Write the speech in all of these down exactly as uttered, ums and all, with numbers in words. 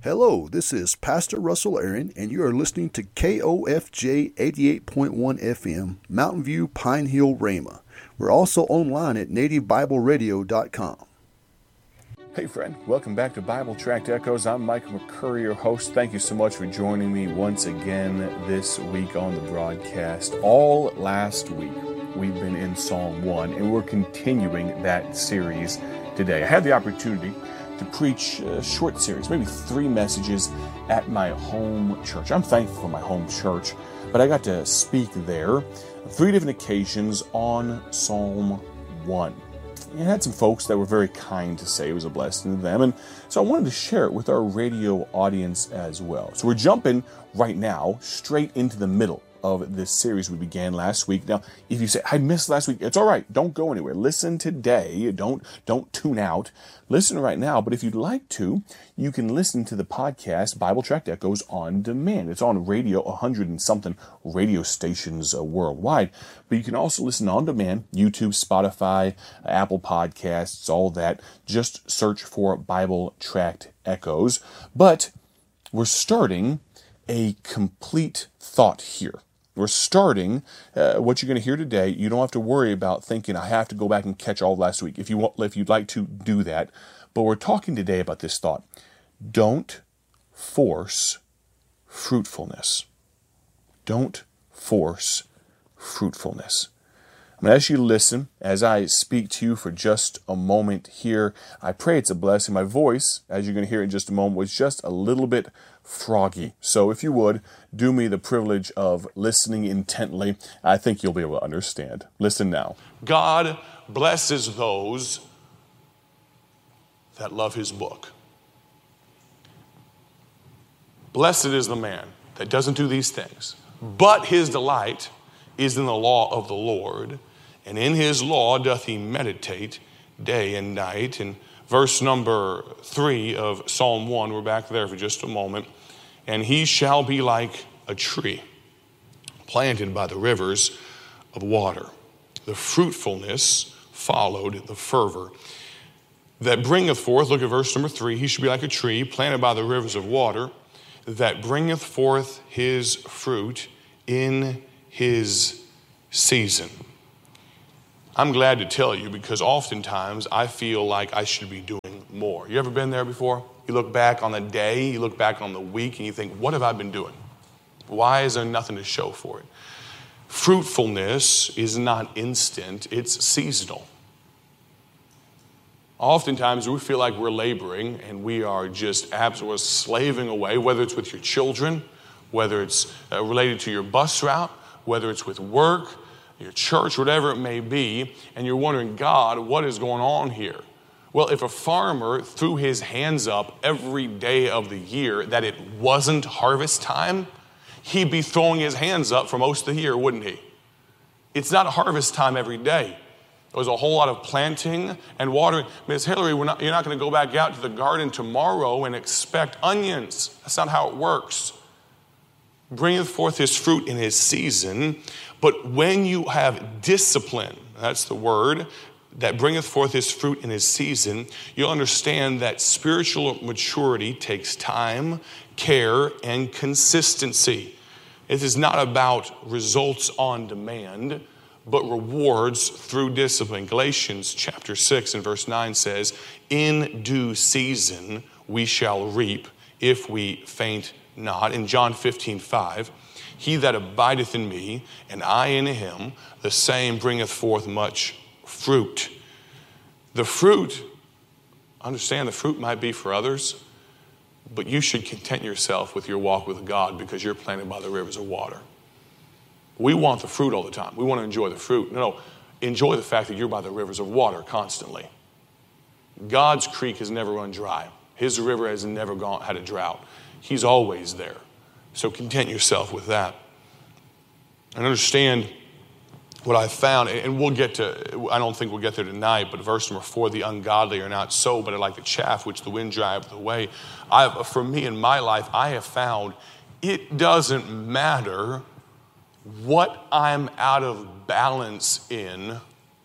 Hello, this is Pastor Russell Aaron, and you are listening to K O F J eighty-eight point one F M, Mountain View, Pine Hill, Rhema. We're also online at native bible radio dot com. Hey friend, welcome back to Bible Tract Echoes. I'm Michael McCurry, your host. Thank you so much for joining me once again this week on the broadcast. All last week, we've been in Psalm one, and we're continuing that series today. I had the opportunity to preach a short series, maybe three messages at my home church. I'm thankful for my home church, but I got to speak there three different occasions on Psalm one. I had some folks that were very kind to say it was a blessing to them, and so I wanted to share it with our radio audience as well. So we're jumping right now straight into the middle of this series we began last week. Now, if you say, I missed last week, it's all right. Don't go anywhere. Listen today. Don't, don't tune out. Listen right now. But if you'd like to, you can listen to the podcast, Bible Tract Echoes, on demand. It's on radio, a hundred and something radio stations uh, worldwide. But you can also listen on demand, YouTube, Spotify, Apple Podcasts, all that. Just search for Bible Tract Echoes. But we're starting a complete thought here. We're starting uh, what you're going to hear today. You don't have to worry about thinking, I have to go back and catch all of last week, if you want, if you'd like to do that. But we're talking today about this thought. Don't force fruitfulness. Don't force fruitfulness. I'm going to ask you to listen as I speak to you for just a moment here. I pray it's a blessing. My voice, as you're going to hear in just a moment, was just a little bit froggy. So if you would, do me the privilege of listening intently. I think you'll be able to understand. Listen now. God blesses those that love his book. Blessed is the man that doesn't do these things, but his delight is in the law of the Lord, and in his law doth he meditate day and night. And verse number three of Psalm one, we're back there for just a moment. And he shall be like a tree planted by the rivers of water. The fruitfulness followed the fervor that bringeth forth, look at verse number three, he shall be like a tree planted by the rivers of water that bringeth forth his fruit in his season. I'm glad to tell you, because oftentimes I feel like I should be doing more. You ever been there before? You look back on the day, you look back on the week, and you think, what have I been doing? Why is there nothing to show for it? Fruitfulness is not instant, it's seasonal. Oftentimes we feel like we're laboring and we are just absolutely slaving away, whether it's with your children, whether it's uh, related to your bus route, whether it's with work, your church, whatever it may be, and you're wondering, God, what is going on here? Well, if a farmer threw his hands up every day of the year that it wasn't harvest time, he'd be throwing his hands up for most of the year, wouldn't he? It's not harvest time every day. There's a whole lot of planting and watering. Miss Hillary, we're not, you're not going to go back out to the garden tomorrow and expect onions. That's not how it works. Bringeth forth his fruit in his season. But when you have discipline, that's the word, that bringeth forth his fruit in his season, you'll understand that spiritual maturity takes time, care, and consistency. It is not about results on demand, but rewards through discipline. Galatians chapter six and verse nine says, in due season we shall reap if we faint not. In John fifteen five, he that abideth in me, and I in him, the same bringeth forth much fruit. The fruit, understand the fruit might be for others, but you should content yourself with your walk with God because you're planted by the rivers of water. We want the fruit all the time. We want to enjoy the fruit. No, no, enjoy the fact that you're by the rivers of water constantly. God's creek has never run dry. His river has never gone had a drought. He's always there. So content yourself with that. And understand what I found, and we'll get to, I don't think we'll get there tonight, but verse number four, the ungodly are not so, but are like the chaff which the wind driveth away. I, for me in my life, I have found it doesn't matter what I'm out of balance in,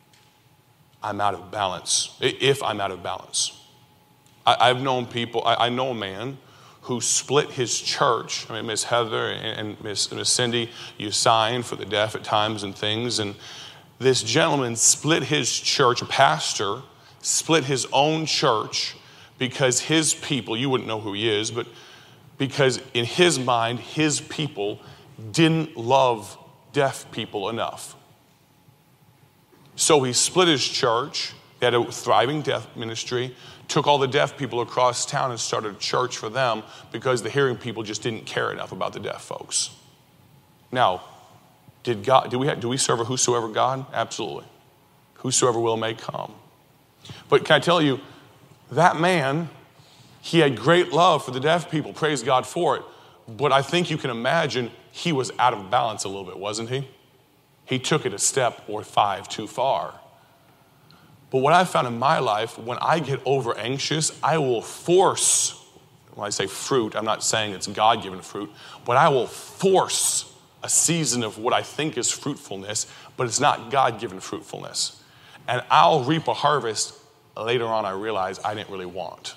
I'm out of balance, if I'm out of balance. I, I've known people, I, I know a man who split his church. I mean, Miss Heather and Miss Miss Cindy, you signed for the deaf at times and things. And this gentleman split his church, a pastor, split his own church because his people, you wouldn't know who he is, but because in his mind, his people didn't love deaf people enough. So he split his church. They had a thriving deaf ministry, took all the deaf people across town and started a church for them because the hearing people just didn't care enough about the deaf folks. Now, did God, do we have, do we serve a whosoever God? Absolutely. Whosoever will may come. But can I tell you, that man, he had great love for the deaf people. Praise God for it. But I think you can imagine he was out of balance a little bit, wasn't he? He took it a step or five too far. But what I found in my life, when I get over anxious, I will force, when I say fruit, I'm not saying it's God-given fruit, but I will force a season of what I think is fruitfulness, but it's not God-given fruitfulness. And I'll reap a harvest later on I realize I didn't really want.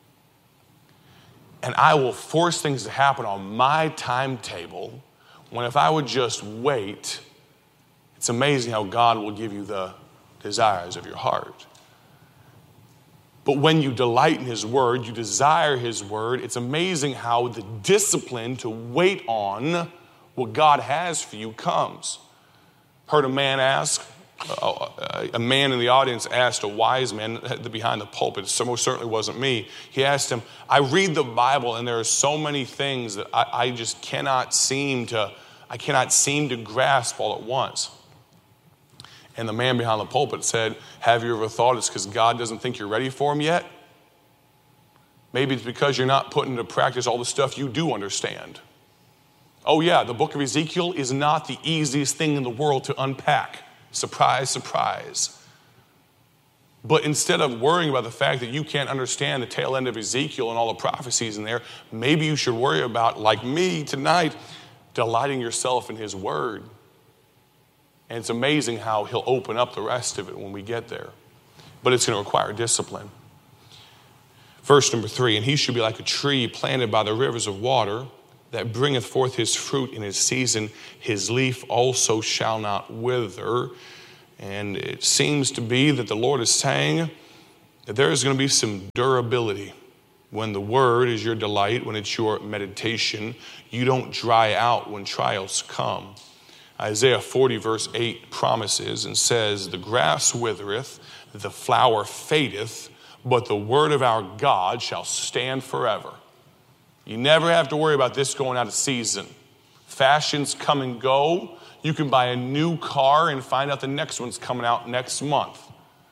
And I will force things to happen on my timetable when if I would just wait, it's amazing how God will give you the desires of your heart. But when you delight in his word, you desire his word, it's amazing how the discipline to wait on what God has for you comes. Heard a man ask, a man in the audience asked a wise man behind the pulpit, so most certainly wasn't me. He asked him, I read the Bible and there are so many things that I, I just cannot seem to, I cannot seem to grasp all at once. And the man behind the pulpit said, have you ever thought it's because God doesn't think you're ready for him yet? Maybe it's because you're not putting into practice all the stuff you do understand. Oh yeah, the book of Ezekiel is not the easiest thing in the world to unpack. Surprise, surprise. But instead of worrying about the fact that you can't understand the tail end of Ezekiel and all the prophecies in there, maybe you should worry about, like me tonight, delighting yourself in his word. And it's amazing how he'll open up the rest of it when we get there. But it's going to require discipline. Verse number three, and he should be like a tree planted by the rivers of water that bringeth forth his fruit in his season. His leaf also shall not wither. And it seems to be that the Lord is saying that there is going to be some durability. When the word is your delight, when it's your meditation, you don't dry out when trials come. Isaiah forty verse eight promises and says, the grass withereth, the flower fadeth, but the word of our God shall stand forever. You never have to worry about this going out of season. Fashions come and go. You can buy a new car and find out the next one's coming out next month.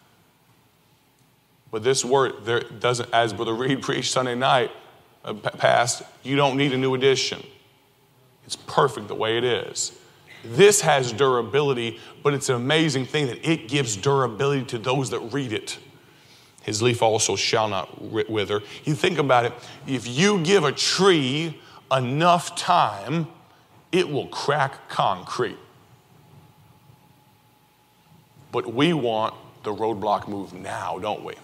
But this word, there doesn't, as Brother Reed preached Sunday night uh, past, you don't need a new edition. It's perfect the way it is. This has durability, but it's an amazing thing that it gives durability to those that read it. His leaf also shall not wither. You think about it, if you give a tree enough time, it will crack concrete. But we want the roadblock moved now, don't we?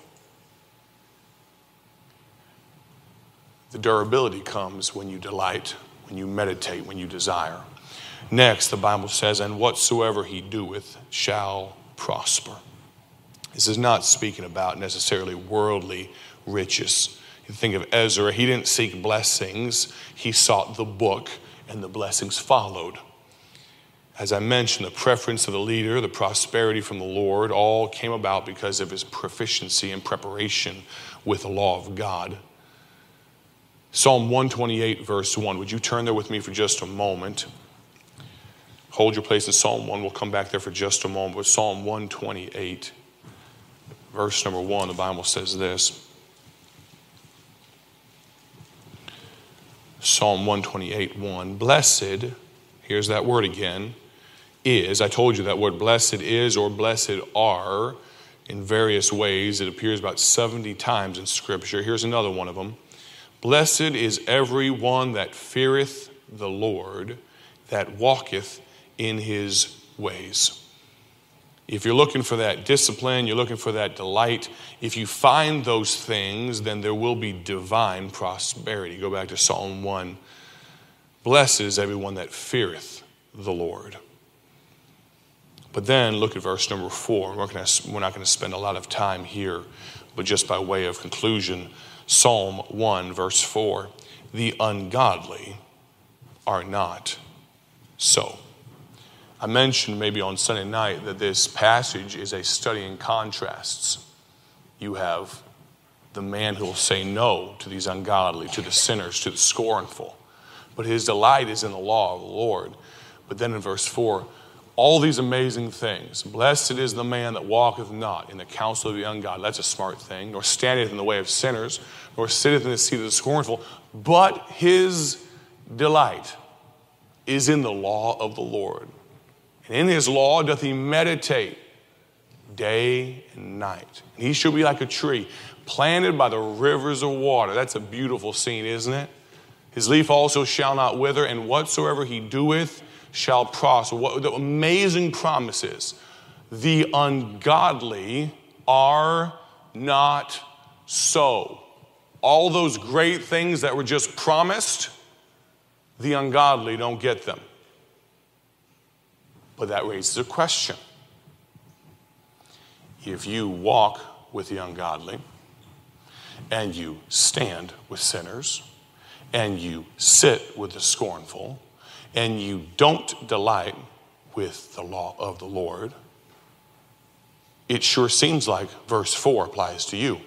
The durability comes when you delight, when you meditate, when you desire. Next, the Bible says, and whatsoever he doeth shall prosper. This is not speaking about necessarily worldly riches. You think of Ezra, he didn't seek blessings. He sought the book, and the blessings followed. As I mentioned, the preference of the leader, the prosperity from the Lord, all came about because of his proficiency and preparation with the law of God. Psalm one twenty-eight, verse one. Would you turn there with me for just a moment? Hold your place in Psalm one. We'll come back there for just a moment. But Psalm one twenty-eight, verse number one, the Bible says this. Psalm one twenty-eight, one. Blessed, here's that word again, is, I told you that word blessed is or blessed are in various ways. It appears about seventy times in Scripture. Here's another one of them. Blessed is every one that feareth the Lord, that walketh in his ways. If you're looking for that discipline, you're looking for that delight, if you find those things, then there will be divine prosperity. Go back to Psalm one. Blessed is everyone that feareth the Lord. But then look at verse number four. We're, gonna, we're not going to spend a lot of time here, but just by way of conclusion, Psalm one, verse four. The ungodly are not so. I mentioned maybe on Sunday night that this passage is a study in contrasts. You have the man who will say no to these ungodly, to the sinners, to the scornful. But his delight is in the law of the Lord. But then in verse four, all these amazing things. Blessed is the man that walketh not in the counsel of the ungodly. That's a smart thing. Nor standeth in the way of sinners, nor sitteth in the seat of the scornful. But his delight is in the law of the Lord. And in his law doth he meditate day and night. And he shall be like a tree planted by the rivers of water. That's a beautiful scene, isn't it? His leaf also shall not wither, and whatsoever he doeth shall prosper. What the amazing promises. The ungodly are not so. All those great things that were just promised, the ungodly don't get them. But that raises a question. If you walk with the ungodly, and you stand with sinners, and you sit with the scornful, and you don't delight with the law of the Lord, it sure seems like verse four applies to you.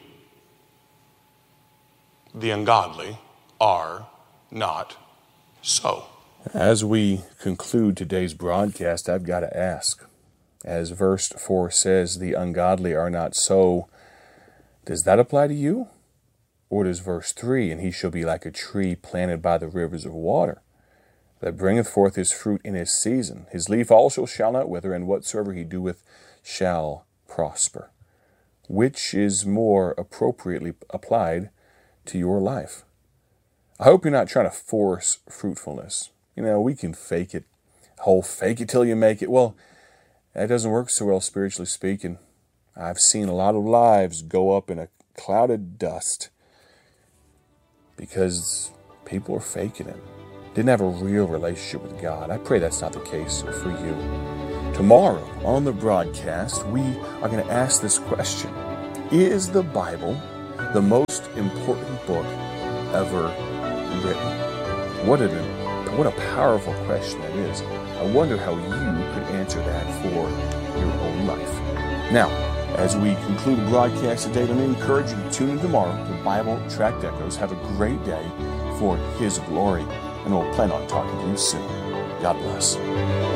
The ungodly are not so. As we conclude today's broadcast, I've got to ask, as verse four says, the ungodly are not so, does that apply to you? Or does verse three, and he shall be like a tree planted by the rivers of water, that bringeth forth his fruit in his season. His leaf also shall not wither, and whatsoever he doeth shall prosper. Which is more appropriately applied to your life? I hope you're not trying to force fruitfulness. You know, we can fake it. Whole fake it till you make it. Well, that doesn't work so well spiritually speaking. I've seen a lot of lives go up in a cloud of dust because people are faking it. Didn't have a real relationship with God. I pray that's not the case for you. Tomorrow on the broadcast, we are going to ask this question. Is the Bible the most important book ever written? What an What a powerful question that is. I wonder how you could answer that for your own life. Now, as we conclude the broadcast today, let me encourage you to tune in tomorrow to Bible Tract Echoes. Have a great day for His glory, and we'll plan on talking to you soon. God bless.